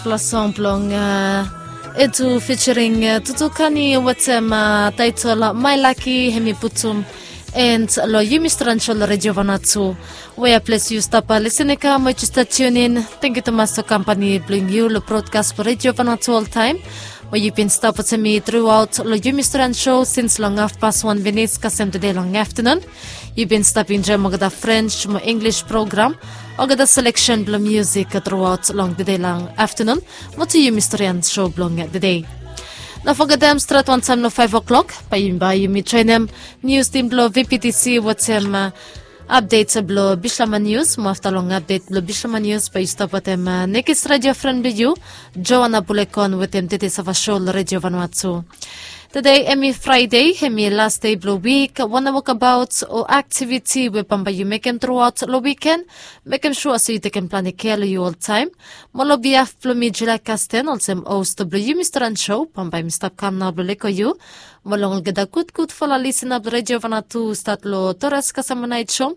Ensemble itu featuring tutukani watem title My Lucky Hemi Putum and lo Yumistranchol Radio Vanatsu where place you stop listening just tune in. Thank you to Master Company bring you the broadcast for Radio Vanatsu all time where you've been stopping to me throughout lo Yumistran show since long past 1 minutes kasem today long afternoon. You've been stopping jam magada French mo English program agada selection blo music throughout long the day long afternoon mo to Yumistran show blong the day. Na fogadam strat one time no 5 o'clock payimba yumi trainem news team blo VPTC watem updates blo Bishlama news mo after long update blo Bishlama news pa stop watem next radio friend you Joanna Bulekon watem tete sava show Radio Vanuatu. Today, Emi Friday, Emi last day of week. Wanna walk about or activity we pamba you make them throughout the weekend. Make them sure so you can plan a care you all time. Molobia Flumi July Casten, also host the Blue Mr. and Show, pamba Mr. Cam na Buleko you. Molong get a good for a listen up Radio Vanatu start lo Torres Casamanight show.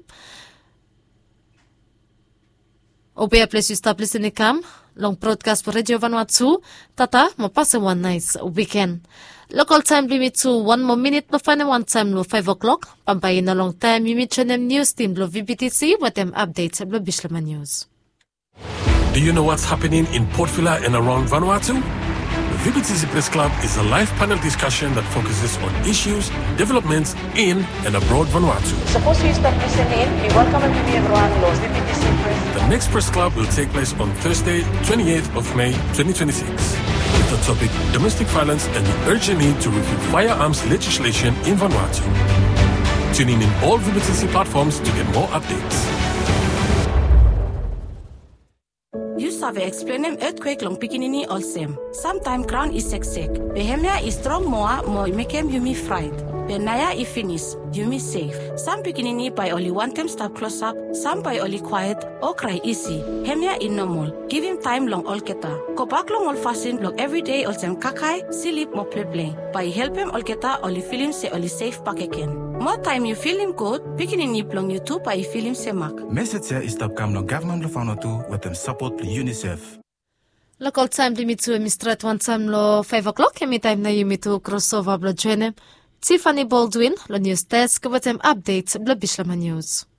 Obey place you stop listening cam. Long broadcast for Radio Vanuatu. Tata, mo pass one nice weekend. Local time limit to 1 more minute no final one time no 5 o'clock. Pampayin na long time you meet them news team blo VBTC with them updates blo Bishlama news. Do you know what's happening in Port Vila and around Vanuatu? The VBTC Press Club is a live panel discussion that focuses on issues, developments in and abroad Vanuatu. Suppose you start listening, we welcome everyone to VBTC Press. The next Press Club will take place on Thursday, 28th of May 2026. With the topic domestic violence and the urgent need to review firearms legislation in Vanuatu. Tune in all VBTC platforms to get more updates. You save explain earthquake long pikinini all same. Sometime ground is sick. Behemia is strong more make him yumi fried. Benaya is finish, yumi safe. Some pikinini by only one time stop close up, some by only quiet or cry easy. Hemia is normal. Give him time long all keta. Go back long all fasten long every day all same kakai, sleep more play. By help him all keta only feel him say only safe pakaken. More time you feel him good, pikinini plong you too by feel him say mak. Message is stop come no government lo fano too with them support the UNICEF. Local time limit to Mr. one time lo 5 o'clock. Emi time na yumi to crossover blo joinem. Tiffany Baldwin, lo news desk with them updates blo Bishlama news.